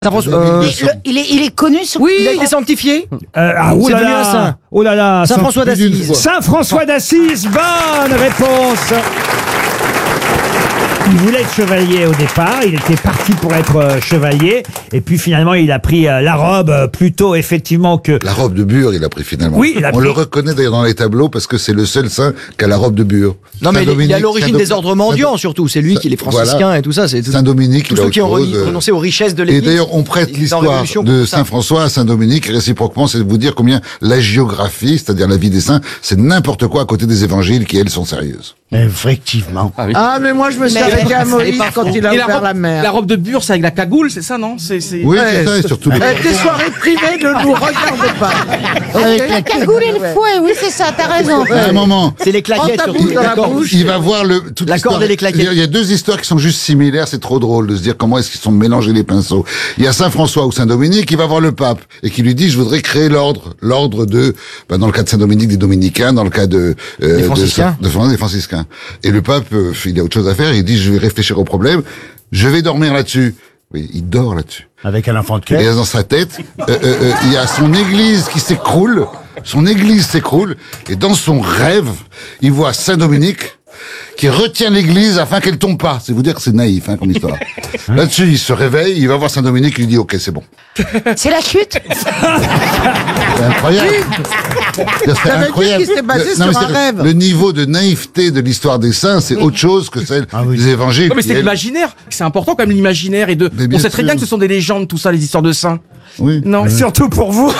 Il est connu sur... Oui, il a été sanctifié. Oh C'est là devenu un là, saint. oh là là, Saint François d'Assise. Saint François d'Assise, bonne réponse. Il voulait être chevalier au départ, il était parti pour être chevalier, et puis finalement il a pris la robe plutôt effectivement que... La robe de Bure, il a pris finalement. Oui, il a On pris. le reconnaît d'ailleurs dans les tableaux parce que c'est le seul saint qui a la robe de Bure. Non, mais il est à Saint-Dominique, l'origine des ordres mendiants, surtout. C'est lui qui est les franciscains Voilà. et tout ça. C'est Saint-Dominique, tous il a ceux qui ont autre chose, renoncé aux richesses de Et l'Église. d'ailleurs, on prête Ils sont en l'histoire révolution de pour ça. Saint-François à Saint-Dominique, réciproquement, c'est de vous dire combien la géographie, c'est-à-dire la vie des saints, c'est n'importe quoi à côté des évangiles qui, elles, sont sérieuses. Effectivement. Ah, mais moi, je me suis Mais- arrêté à Moïse quand il a Et ouvert la mer. la robe de Bure, c'est avec la cagoule, c'est ça, non? C'est... Oui, c'est ça, et surtout les... Tes soirées privées ne nous regardent pas. Avec La cagoule et le fouet, oui, c'est ça, t'as raison. À un moment, C'est les claquettes, Prends ta surtout. bouche dans la D'accord. bouche. il va voir toute La l'histoire. corde et les claquettes. Il y a deux histoires qui sont juste similaires, c'est trop drôle de se dire comment est-ce qu'ils sont mélangés les pinceaux. Il y a Saint-François ou Saint-Dominique qui va voir le pape et qui lui dit je voudrais créer l'ordre de, dans le cas de Saint-Dominique des dominicains, dans le cas de Des franciscains. des franciscains. Et le pape, il a autre chose à faire, il dit je vais réfléchir au problème, je vais dormir là-dessus. Oui, il dort là-dessus. Avec un enfant de Et cœur. dans sa tête, il y a son église qui s'écroule. Son église s'écroule. Et dans son rêve, il voit Saint-Dominique qui retient l'église afin qu'elle tombe pas. C'est vous dire que c'est naïf, comme histoire. Là-dessus, il se réveille, il va voir Saint-Dominique, il lui dit, OK, c'est bon. C'est la chute. C'est incroyable. C'est Ça veut dire incroyable. qu'il s'est basé Non, sur mais un c'est- rêve. Le niveau de naïveté de l'histoire des saints, c'est autre chose que celle des évangiles. Non, mais qui, c'est elles- l'imaginaire. C'est important quand même l'imaginaire et Mais on bien sait très sûr. bien que ce sont des légendes, tout ça, les histoires de saints. Oui. Non. Surtout pour vous.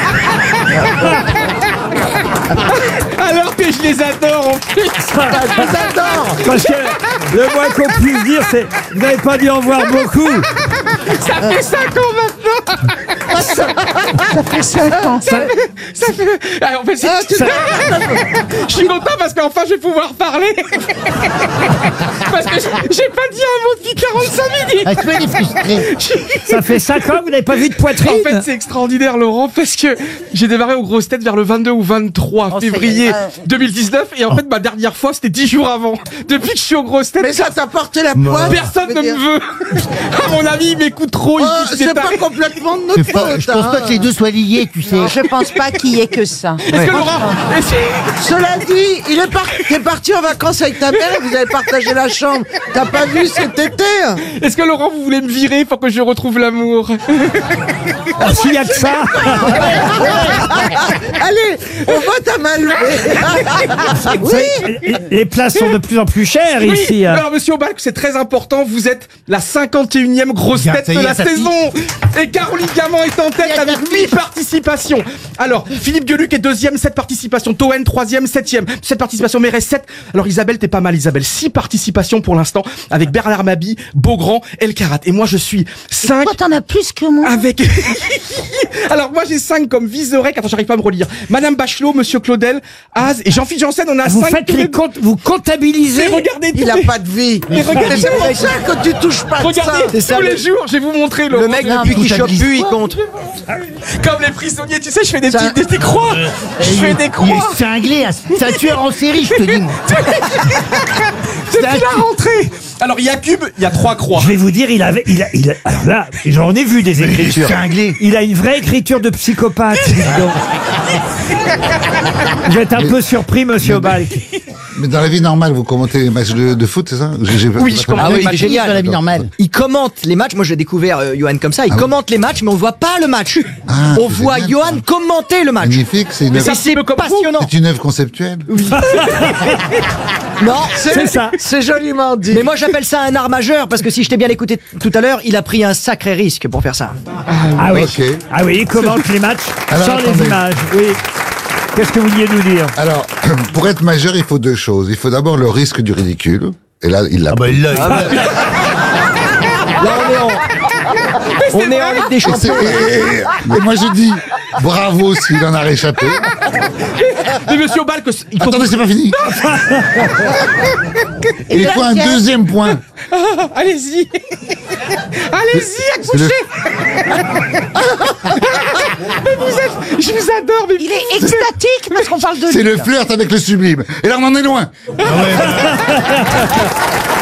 Alors que je les adore en plus. Parce que le moins qu'on puisse dire, c'est vous n'avez pas dû en voir beaucoup. Ça fait 5 ans maintenant. Ça fait... Ah, en fait, je suis content parce qu'enfin je vais pouvoir parler. Parce que j'ai pas dit un mot depuis 45 minutes. Est-ce qu'il est frustré? Ça fait 5 ans que vous n'avez pas vu de poitrine. En fait, c'est extraordinaire, Laurent, parce que j'ai démarré aux grosses têtes vers le 22 ou 23 février 2019, et en fait, ma dernière fois, c'était 10 jours avant. Depuis que je suis aux grosses têtes, Mais ça t'a porté la poisse. personne ne me veut. À mon avis, il m'écoute trop. C'est pas complètement de notre faute. Je pense pas que les deux soient liés, tu sais. Je pense pas qu'il y ait que ça. Est-ce que Laurent... Cela dit, t'es parti en vacances avec ta mère et vous avez partagé la chambre. T'as pas vu cet été? Est-ce que Laurent, vous voulez me virer pour que je retrouve l'amour? Ah, s'il y a que ça. Allez, on vote à main levée. Vous savez, les places sont de plus en plus chères Oui. ici. hein. Alors, monsieur Aubalque, c'est très important. Vous êtes la 51e grosse Regarde, tête ça y de est, la ça saison. Et Caroline Diamant est en tête avec 8 participations. Alors, Philippe Gueluc est 2e, 7 participations. Toen, 3e, 7e, 7 participations. Mérès, 7. Alors, Isabelle, t'es pas mal, Isabelle. 6 participations pour l'instant avec Bernard Mabie, Beaugrand, El Karat. Et moi, je suis 5 Toi, t'en as plus que moi. avec... Alors, moi, j'ai 5 comme Vizorek. Attends, j'arrive pas à me relire. Madame Bachelot, Monsieur Claudel, Az et Jean-Philippe Janssen. On a Vous 5. faites les comptes, vous comptabilisez. Regardez, Il a pas de vie. Mais regardez, C'est pour ça que tu touches pas de ça. regardez, C'est ça, tous le- les jours, je vais vous montrer Le mec, depuis qu'il chope plus, il compte. Comme les prisonniers, tu sais, je fais des Ça- petites des croix. Je fais des Il croix. est cinglé, hein. C'est un tueur en série, je te dis. Depuis la rentrée. Alors, il y a Cube, il y a 3 croix. Je vais vous dire, il a, alors là, j'en ai vu des écritures. Cinglé. Il a une vraie écriture de psychopathe. dis donc. Vous êtes un peu surpris, monsieur Aubalque. Mais dans la vie normale, vous commentez les matchs de foot, c'est ça? Oui, je commente Ah oui, les il est matchs. génial. Dans la vie normale. Il commente les matchs. Moi, j'ai découvert Johan comme ça. Il commente les matchs, mais on voit pas le match. Ah, On c'est voit génial, Johan commenter le match. Magnifique, c'est une Et œuvre, c'est peu comme vous. passionnant. c'est une œuvre conceptuelle. Non, C'est ça. C'est joliment dit. mais moi j'appelle ça un art majeur parce que si je t'ai bien écouté tout à l'heure, il a pris un sacré risque pour faire ça. Ah oui. Ok. Ah oui, il commente les matchs Alors, sans les attendez. images. Oui. Qu'est-ce que vous vouliez nous dire? Alors, pour être majeur, il faut deux choses. Il faut d'abord le risque du ridicule. Et là, il l'a. Bah, il l'a. Là on est avec des Et, c'est- champions. et moi, je dis bravo s'il en a réchappé. Mais monsieur Aubalque, il faut... Attendez, c'est pas fini. Et il faut un deuxième point. Allez-y. Allez-y, C'est le- accouchez. Mais vous êtes... Je vous adore, mais... Il est extatique parce qu'on parle de lui. C'est le flirt avec le sublime. Et là, on en est loin.